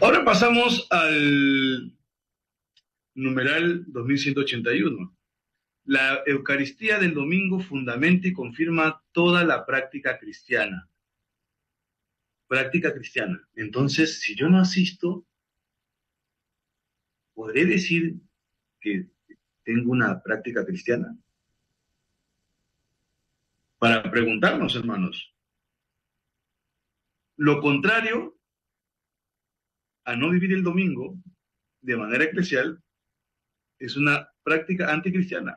Ahora pasamos al numeral 2181. La Eucaristía del domingo fundamenta y confirma toda la práctica cristiana. Práctica cristiana. Entonces, si yo no asisto, ¿podré decir que tengo una práctica cristiana? Para preguntarnos, hermanos. Lo contrario a no vivir el domingo de manera eclesial es una práctica anticristiana.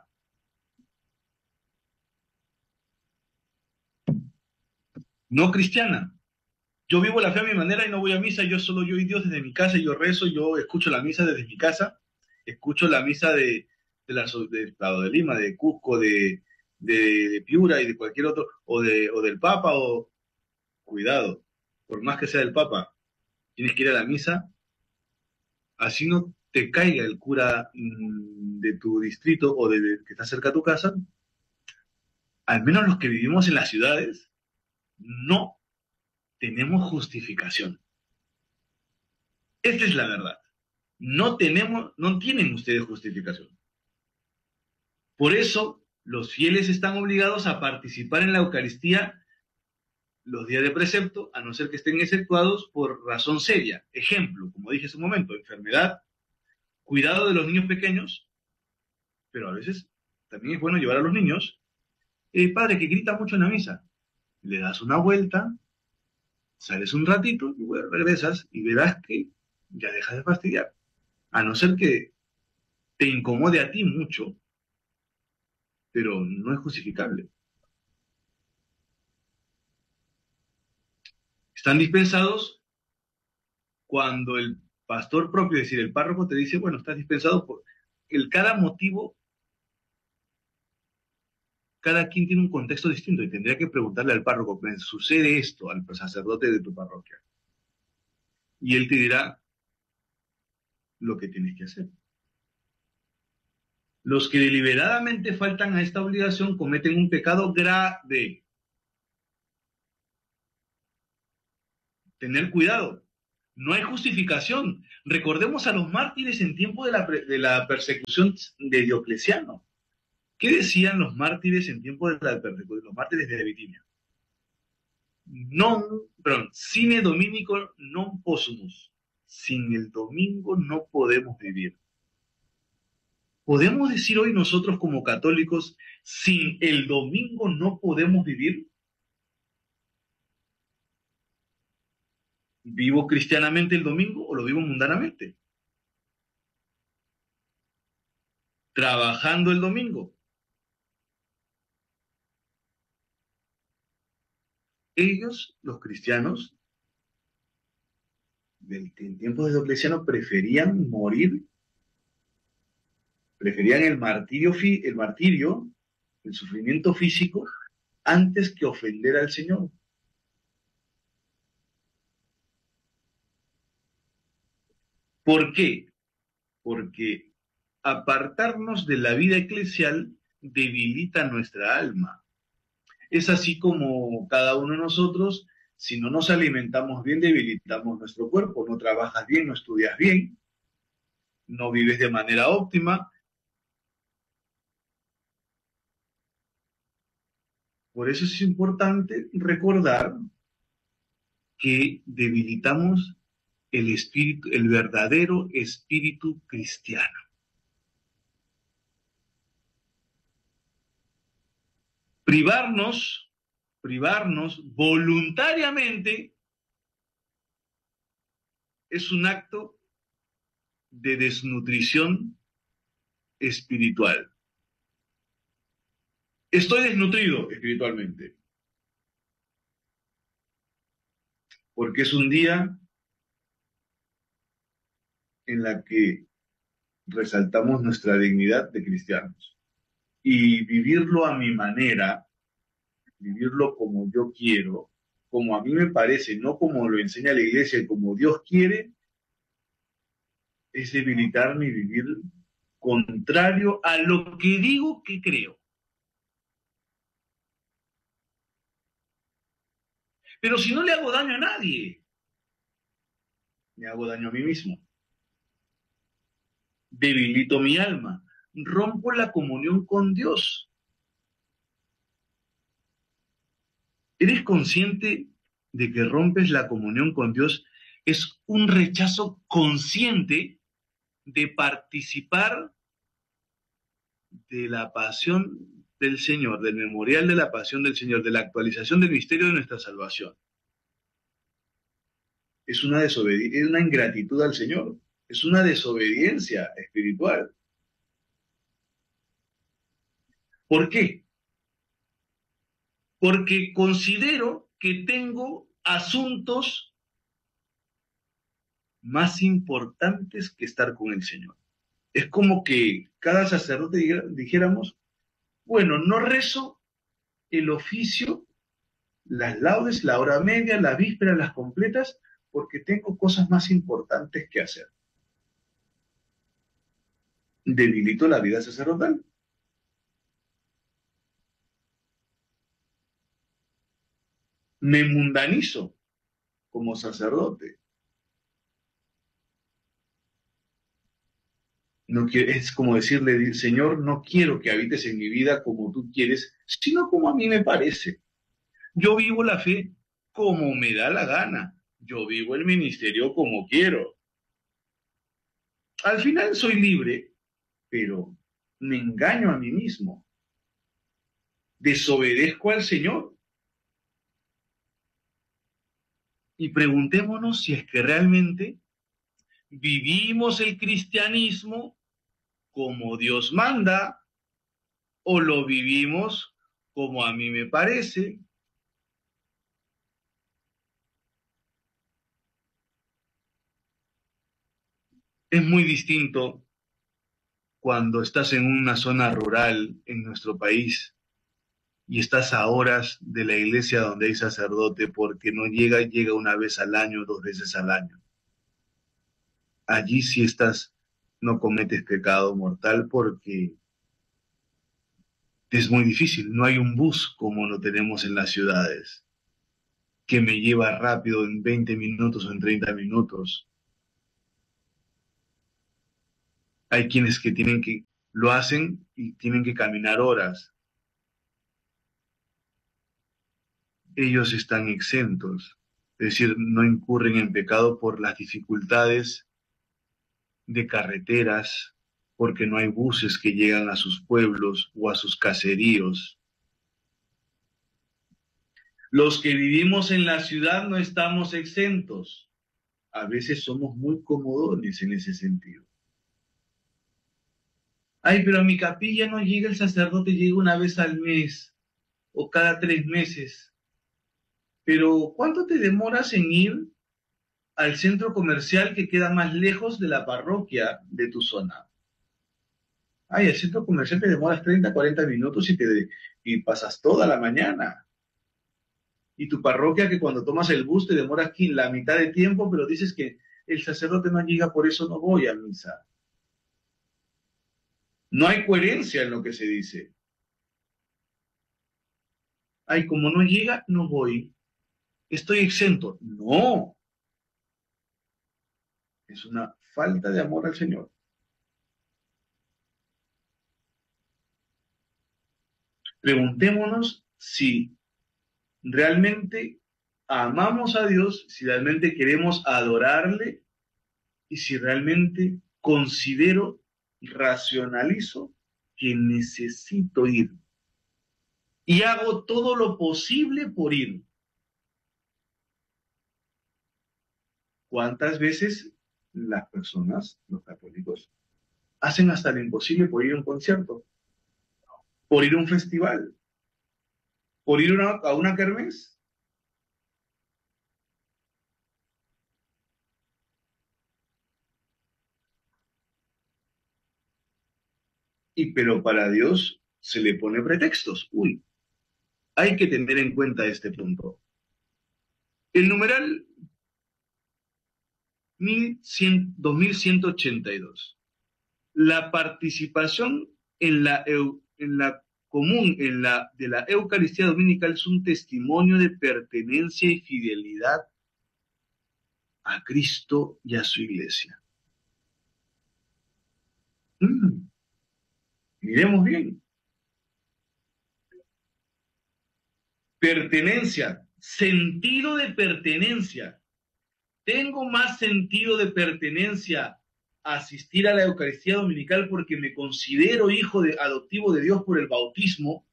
No cristiana. Yo vivo la fe a mi manera y no voy a misa, yo solo yo y Dios desde mi casa, yo rezo, yo escucho la misa desde mi casa, escucho la misa del Estado de Lima, de Cusco, de Piura y de cualquier otro, o del Papa, o cuidado, por más que sea del Papa, tienes que ir a la misa, así no te caiga el cura de tu distrito o que está cerca de tu casa, al menos los que vivimos en las ciudades, no tenemos justificación. Esta es la verdad. No tienen ustedes justificación. Por eso, los fieles están obligados a participar en la Eucaristía los días de precepto, a no ser que estén exceptuados por razón seria. Ejemplo, como dije hace un momento, enfermedad, cuidado de los niños pequeños, pero a veces también es bueno llevar a los niños. Padre que grita mucho en la misa, le das una vuelta, sales un ratito y bueno, regresas y verás que ya dejas de fastidiar. A no ser que te incomode a ti mucho, pero no es justificable. Están dispensados cuando el pastor propio, es decir, el párroco te dice, bueno, estás dispensado por cada motivo, cada quien tiene un contexto distinto y tendría que preguntarle al párroco, ¿me sucede esto al sacerdote de tu parroquia? Y él te dirá lo que tienes que hacer. Los que deliberadamente faltan a esta obligación cometen un pecado grave. Tener cuidado. No hay justificación. Recordemos a los mártires en tiempo de la persecución de Diocleciano. ¿Qué decían los mártires en tiempo de la persecución? Los mártires de Bitinia. Sine dominico non possumus. Sin el domingo no podemos vivir. ¿Podemos decir hoy nosotros como católicos, sin el domingo no podemos vivir? ¿Vivo cristianamente el domingo o lo vivo mundanamente? Trabajando el domingo. Ellos, los cristianos, en tiempos de Diocleciano, preferían morir, preferían el martirio, el sufrimiento físico, antes que ofender al Señor. ¿Por qué? Porque apartarnos de la vida eclesial debilita nuestra alma. Es así como cada uno de nosotros, si no nos alimentamos bien, debilitamos nuestro cuerpo, no trabajas bien, no estudias bien, no vives de manera óptima. Por eso es importante recordar que debilitamos el espíritu, el verdadero espíritu cristiano. Privarnos voluntariamente es un acto de desnutrición espiritual. Estoy desnutrido espiritualmente, porque es un día en la que resaltamos nuestra dignidad de cristianos. Y vivirlo a mi manera, vivirlo como yo quiero, como a mí me parece, no como lo enseña la iglesia, como Dios quiere, es debilitarme y vivir contrario a lo que digo que creo. Pero si no le hago daño a nadie, me hago daño a mí mismo. Debilito mi alma, rompo la comunión con Dios. ¿Eres consciente de que rompes la comunión con Dios? Es un rechazo consciente de participar de la pasión del Señor, del memorial de la pasión del Señor, de la actualización del misterio de nuestra salvación. Es una desobediencia, es una ingratitud al Señor, es una desobediencia espiritual. ¿Por qué? Porque considero que tengo asuntos más importantes que estar con el Señor. Es como que cada sacerdote dijéramos, bueno, no rezo el oficio, las laudes, la hora media, la víspera, las completas, porque tengo cosas más importantes que hacer. Debilito la vida sacerdotal. Me mundanizo como sacerdote. No quiero, es como decirle, Señor, no quiero que habites en mi vida como tú quieres, sino como a mí me parece. Yo vivo la fe como me da la gana. Yo vivo el ministerio como quiero. Al final soy libre, pero me engaño a mí mismo. Desobedezco al Señor. Y preguntémonos si es que realmente vivimos el cristianismo como Dios manda o lo vivimos como a mí me parece. Es muy distinto cuando estás en una zona rural en nuestro país y estás a horas de la iglesia donde hay sacerdote porque no llega una vez al año, 2 veces al año. Allí sí estás, no cometes pecado mortal porque es muy difícil. No hay un bus como lo tenemos en las ciudades, que me lleva rápido en 20 minutos o en 30 minutos. Hay quienes que lo hacen y tienen que caminar horas. Ellos están exentos, es decir, no incurren en pecado por las dificultades de carreteras, porque no hay buses que llegan a sus pueblos o a sus caseríos. Los que vivimos en la ciudad no estamos exentos. A veces somos muy comodones en ese sentido. Ay, pero a mi capilla no llega el sacerdote, llega una vez al mes o cada 3 meses. Pero ¿cuánto te demoras en ir al centro comercial que queda más lejos de la parroquia de tu zona? Ay, el centro comercial te demoras 30, 40 minutos y pasas toda la mañana. Y tu parroquia que cuando tomas el bus te demoras aquí la mitad de tiempo, pero dices que el sacerdote no llega, por eso no voy a misa. No hay coherencia en lo que se dice. Ay, como no llega, no voy. Estoy exento. No, es una falta de amor al Señor. Preguntémonos si realmente amamos a Dios, si realmente queremos adorarle y si realmente considero, racionalizo que necesito ir. Y hago todo lo posible por ir. ¿Cuántas veces las personas, los católicos, hacen hasta lo imposible por ir a un concierto, por ir a un festival, por ir a una kermés? Pero para Dios se le pone pretextos. Uy, hay que tener en cuenta este punto. El numeral 2182. La participación en la común, de la Eucaristía Dominical es un testimonio de pertenencia y fidelidad a Cristo y a su iglesia. Miremos bien. Pertenencia, sentido de pertenencia. Tengo más sentido de pertenencia a asistir a la Eucaristía Dominical porque me considero hijo adoptivo de Dios por el bautismo,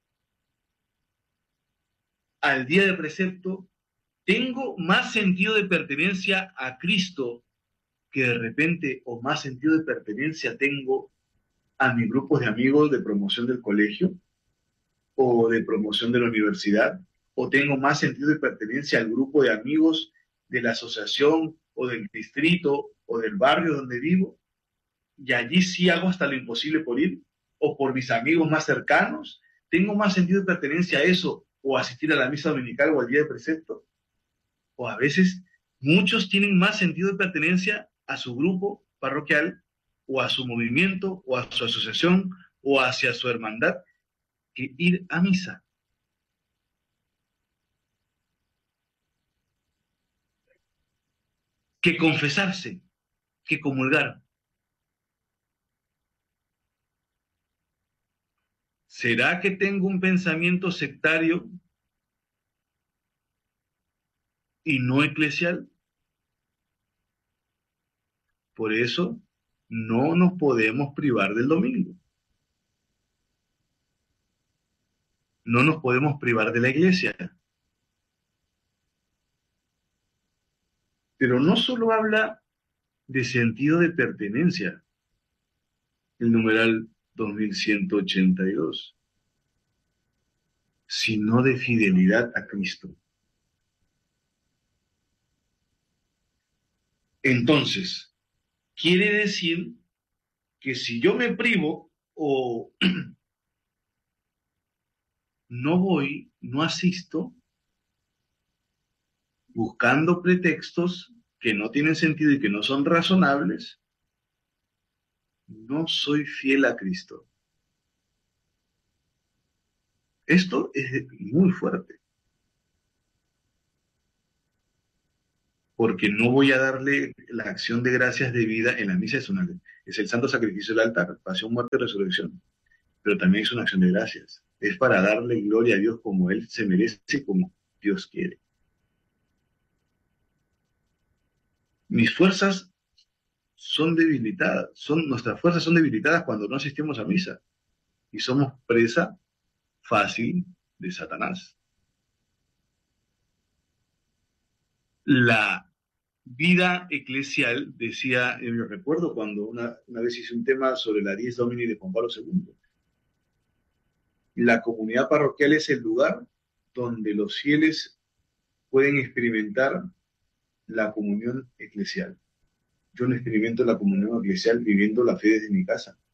al día de precepto. Tengo más sentido de pertenencia a Cristo que de repente, o más sentido de pertenencia tengo a mis grupos de amigos de promoción del colegio o de promoción de la universidad, o tengo más sentido de pertenencia al grupo de amigos de la asociación o del distrito o del barrio donde vivo, y allí sí hago hasta lo imposible por ir, o por mis amigos más cercanos. Tengo más sentido de pertenencia a eso, o asistir a la misa dominical o al día de precepto. O a veces muchos tienen más sentido de pertenencia a su grupo parroquial, o a su movimiento, o a su asociación, o hacia su hermandad, que ir a misa. Que confesarse, que comulgar. ¿Será que tengo un pensamiento sectario y no eclesial? Por eso no nos podemos privar del domingo. No nos podemos privar de la iglesia. Pero no solo habla de sentido de pertenencia, el numeral 2182, sino de fidelidad a Cristo. Entonces, quiere decir que si yo me privo o no voy, no asisto, buscando pretextos que no tienen sentido y que no son razonables, no soy fiel a Cristo. Esto es muy fuerte, porque no voy a darle la acción de gracias debida en la misa. Es el santo sacrificio del altar, pasión, muerte y resurrección, pero también es una acción de gracias. Es para darle gloria a Dios como Él se merece, como Dios quiere. Mis fuerzas son debilitadas, nuestras fuerzas son debilitadas cuando no asistimos a misa y somos presa fácil de Satanás. La vida eclesial, decía, yo recuerdo cuando una vez hice un tema sobre la Dies Domini de Juan Pablo II. La comunidad parroquial es el lugar donde los fieles pueden experimentar la comunión eclesial. Yo no experimento la comunión eclesial viviendo la fe desde mi casa.